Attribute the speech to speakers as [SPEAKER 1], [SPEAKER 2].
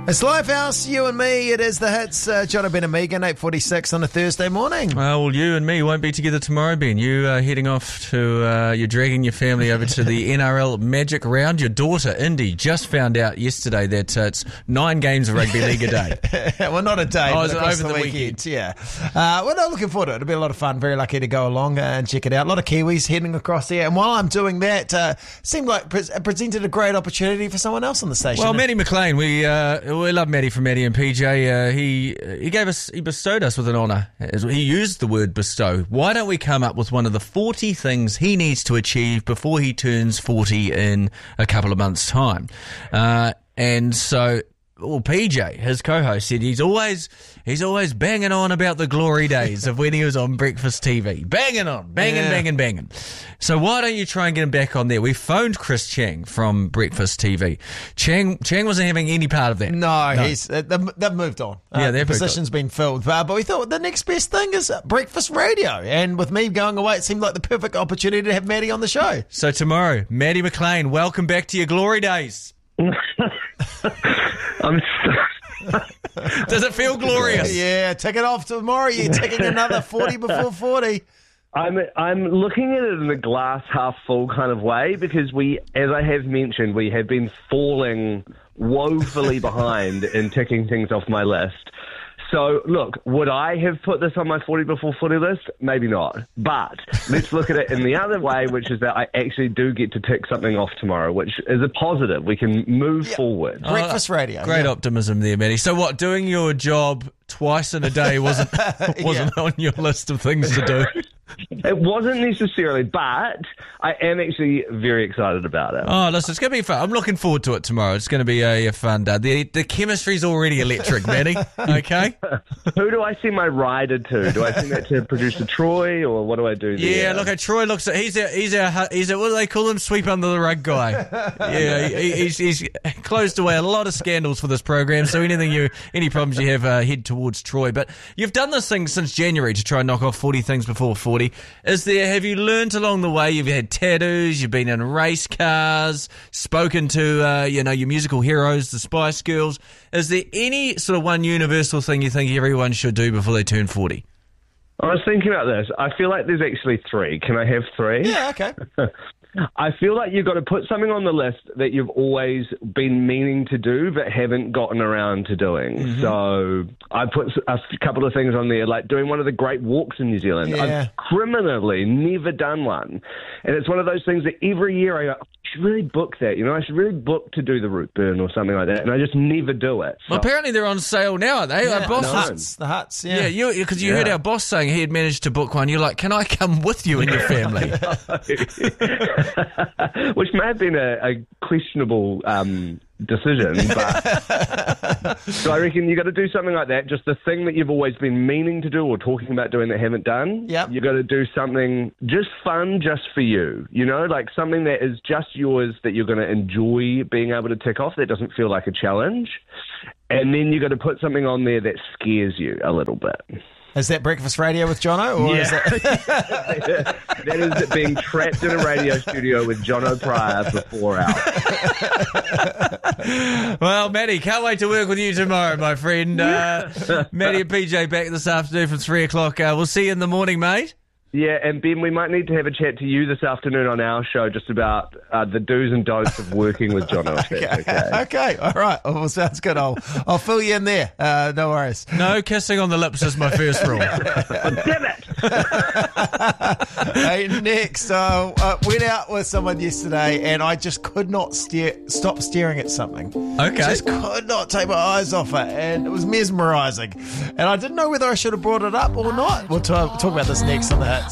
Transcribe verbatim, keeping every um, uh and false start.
[SPEAKER 1] It's Lifehouse, you and me. It is the hits. Uh, Jono, Ben and Megan, eight forty-six on a Thursday morning.
[SPEAKER 2] Uh, well, you and me won't be together tomorrow, Ben. You are heading off to, uh, you're dragging your family over to the N R L Magic Round. Your daughter, Indy, just found out yesterday that uh, it's nine games of rugby league a day.
[SPEAKER 1] Well, not a day,
[SPEAKER 2] Oh,
[SPEAKER 1] but
[SPEAKER 2] is it
[SPEAKER 1] across
[SPEAKER 2] over
[SPEAKER 1] the,
[SPEAKER 2] the
[SPEAKER 1] weekend. Yeah. Uh, well, no, looking forward to it. It'll be a lot of fun. Very lucky to go along and check it out. A lot of Kiwis heading across there. And while I'm doing that, uh, seemed like pre- it presented a great opportunity for someone else on the station.
[SPEAKER 2] Well, Matty McLean, we uh, we love Matty from Matty and P J. Uh, he he gave us, he bestowed us with an honour. He used the word bestow. Why don't we come up with one of the forty things he needs to achieve before he turns forty in a couple of months' time? Uh, and so, well, P J, his co-host, said he's always he's always banging on about the glory days of when he was on Breakfast T V. Banging on, banging,
[SPEAKER 1] Yeah.
[SPEAKER 2] banging, banging. So why don't you try and get him back on there? We phoned Chris Chang from Breakfast T V. Chang Chang wasn't having any part of that.
[SPEAKER 1] No, he's uh, they've, they've moved on. Uh,
[SPEAKER 2] Yeah, they've
[SPEAKER 1] the
[SPEAKER 2] moved
[SPEAKER 1] position's been filled. Uh, but we thought the next best thing is uh, breakfast radio. And with me going away, it seemed like the perfect opportunity to have Matty on the show.
[SPEAKER 2] So tomorrow, Matty McLean, welcome back to your glory days.
[SPEAKER 3] I'm so-
[SPEAKER 2] Does it feel glorious?
[SPEAKER 1] Yeah, tick it off tomorrow. You're ticking another forty before forty.
[SPEAKER 3] I'm I'm looking at it in a glass half full kind of way because we, as I have mentioned, we have been falling woefully behind in ticking things off my list. So, look, would I have put this on my forty before forty list? Maybe not. But let's look at it in the other way, which is that I actually do get to tick something off tomorrow, which is a positive. We can move
[SPEAKER 1] Yeah.
[SPEAKER 3] forward.
[SPEAKER 1] Breakfast radio.
[SPEAKER 2] Great
[SPEAKER 1] yeah.
[SPEAKER 2] optimism there, Matty. So what, doing your job twice in a day wasn't wasn't on your list of things to do?
[SPEAKER 3] It wasn't necessarily, but I am actually very excited about it.
[SPEAKER 2] Oh, listen, it's going to be fun. I'm looking forward to it tomorrow. It's going to be a, a fun day. The, the chemistry's already electric, Matty. Okay?
[SPEAKER 3] Who do I send my rider to? Do I send that to producer Troy, or what do I do there?
[SPEAKER 2] Yeah, look, at Troy looks at, he's our, he's our, he's our, what do they call him? Sweep under the rug guy. Yeah, he, he's, he's closed away a lot of scandals for this program, so anything you, any problems you have, uh, head towards Troy. But you've done this thing since January to try and knock off forty things before forty. Is there, have you learnt along the way? You've had tattoos, you've been in race cars, spoken to, uh, you know, your musical heroes, the Spice Girls. Is there any sort of one universal thing you think everyone should do before they turn forty?
[SPEAKER 3] I was thinking about this. I feel like there's actually three. Can I have three?
[SPEAKER 1] Yeah, okay.
[SPEAKER 3] I feel like you've got to put something on the list that you've always been meaning to do but haven't gotten around to doing. Mm-hmm. So I put a couple of things on there, like doing one of the great walks in New Zealand.
[SPEAKER 1] Yeah.
[SPEAKER 3] I've criminally never done one. And it's one of those things that every year I go, I should really book that. You know, I should really book to do the route burn or something like that. And I just never do it. So,
[SPEAKER 2] Well, apparently they're on sale now, aren't they?
[SPEAKER 1] Yeah,
[SPEAKER 2] Our boss
[SPEAKER 1] the
[SPEAKER 2] was,
[SPEAKER 1] huts, the huts, yeah.
[SPEAKER 2] yeah, you because you
[SPEAKER 3] Yeah.
[SPEAKER 2] heard our boss saying he had managed to book one. You're like, can I come with you and your family?
[SPEAKER 3] which may have been a, a questionable um, decision, but so I reckon you got to do something like that. Just the thing that you've always been meaning to do or talking about doing that haven't done.
[SPEAKER 1] Yep.
[SPEAKER 3] You got to do something just fun, just for you. You know, like something that is just yours that you're going to enjoy being able to tick off. That doesn't feel like a challenge. And then you got to put something on there that scares you a little bit.
[SPEAKER 1] Is that breakfast radio with Jono? Or is that...
[SPEAKER 3] That is being trapped in a radio studio with Jono Pryor for four hours.
[SPEAKER 2] Well, Matty, can't wait to work with you tomorrow, my friend. Uh, Matty and P J back this afternoon from three o'clock. Uh, we'll see you in the morning, mate.
[SPEAKER 3] Yeah, and Ben, we might need to have a chat to you this afternoon on our show just about uh, the do's and don'ts of working with Jono. If that's okay.
[SPEAKER 1] Okay, all right. Well, sounds good. I'll, I'll fill you in there. Uh, no worries.
[SPEAKER 2] No kissing on the lips is my first rule.
[SPEAKER 3] Oh, damn it!
[SPEAKER 1] Hey, next, uh, uh, went out with someone yesterday and I just could not stare, stop staring at something.
[SPEAKER 2] Okay.
[SPEAKER 1] Just could not take my eyes off it, and it was mesmerising. And I didn't know whether I should have brought it up or not. We'll talk, talk about this next on the Hits.